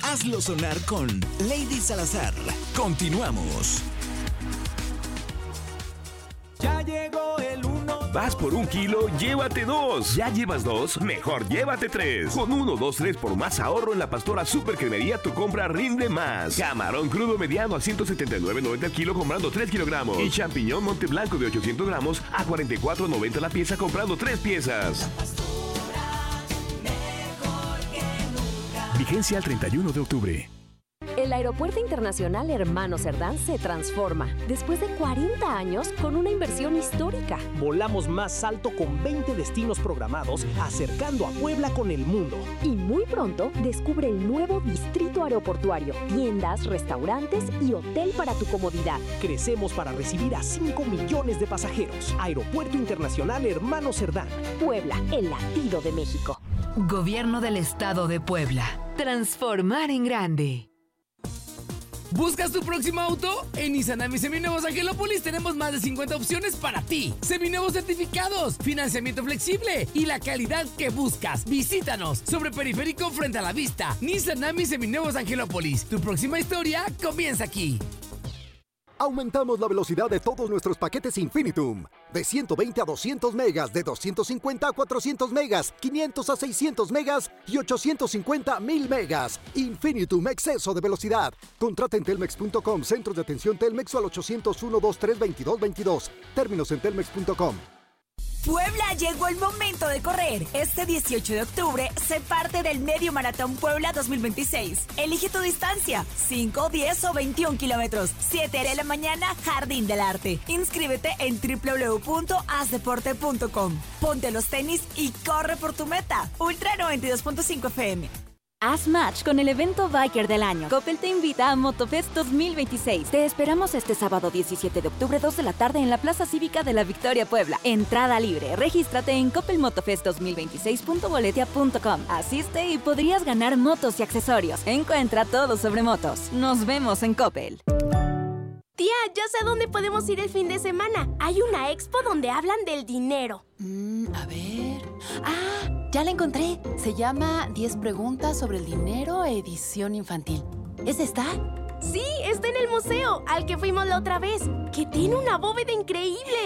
Hazlo sonar con Lady Salazar. Continuamos. Ya llegó el 1. Vas por 1 kilo, llévate 2. ¿Ya llevas 2? Mejor llévate 3. Con 1, 2, 3 por más ahorro en la Pastora Super Cremería, tu compra rinde más. Camarón crudo mediano a 179.90 el kilo comprando 3 kilogramos. Y champiñón Monte Blanco de 800 gramos a 44.90 la pieza comprando 3 piezas. Vigencia al 31 de octubre. El Aeropuerto Internacional Hermano Cerdán se transforma después de 40 años con una inversión histórica. Volamos más alto con 20 destinos programados, acercando a Puebla con el mundo. Y muy pronto descubre el nuevo distrito aeroportuario, tiendas, restaurantes y hotel para tu comodidad. Crecemos para recibir a 5 millones de pasajeros. Aeropuerto Internacional Hermano Cerdán. Puebla, el latido de México. Gobierno del Estado de Puebla. Transformar en grande. ¿Buscas tu próximo auto? En Nissan Ami Seminuevos Angelópolis tenemos más de 50 opciones para ti. Seminuevos certificados, financiamiento flexible y la calidad que buscas. Visítanos sobre Periférico frente a la Vista. Nissan Ami Seminuevos Angelópolis. Tu próxima historia comienza aquí. Aumentamos la velocidad de todos nuestros paquetes Infinitum. De 120 a 200 megas, de 250 a 400 megas, 500 a 600 megas y 850 a 1000 megas. Infinitum, exceso de velocidad. Contrata en telmex.com, centros de atención Telmex o al 801-23-2222. Términos en telmex.com. Puebla, llegó el momento de correr. Este 18 de octubre sé parte del Medio Maratón Puebla 2026. Elige tu distancia, 5, 10 o 21 kilómetros. 7 de la mañana, Jardín del Arte. Inscríbete en www.asdeporte.com. Ponte los tenis y corre por tu meta. Ultra 92.5 FM. Haz match con el evento Biker del año. Coppel te invita a Motofest 2026. Te esperamos este sábado 17 de octubre, 2 de la tarde en la Plaza Cívica de la Victoria, Puebla. Entrada libre. Regístrate en coppelmotofest2026.boletia.com. Asiste y podrías ganar motos y accesorios. Encuentra todo sobre motos. Nos vemos en Coppel. Tía, ya sé a dónde podemos ir el fin de semana. Hay una expo donde hablan del dinero. A ver... ya la encontré. Se llama 10 preguntas sobre el dinero, edición infantil. ¿Es esta? Sí, está en el museo, al que fuimos la otra vez, que tiene una bóveda increíble.